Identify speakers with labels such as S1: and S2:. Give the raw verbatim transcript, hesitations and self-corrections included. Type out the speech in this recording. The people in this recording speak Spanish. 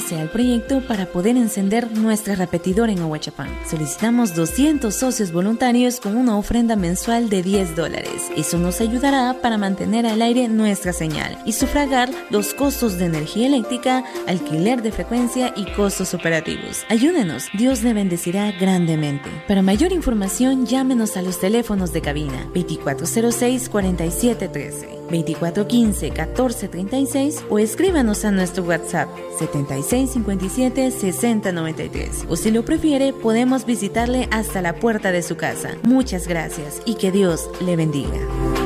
S1: Únase al proyecto para poder encender nuestra repetidora en Ahuachapán. Solicitamos doscientos socios voluntarios con una ofrenda mensual de diez dólares. Eso nos ayudará para mantener al aire nuestra señal y sufragar los costos de energía eléctrica, alquiler de frecuencia y costos operativos. Ayúdenos, Dios le bendecirá grandemente. Para mayor información, llámenos a los teléfonos de cabina veinticuatro cero seis, cuarenta y siete trece, veinticuatro quince, catorce treinta y seis o escríbanos a nuestro WhatsApp setenta y seis cincuenta y siete, sesenta noventa y tres, o si lo prefiere podemos visitarle hasta la puerta de su casa. Muchas gracias y que Dios le bendiga.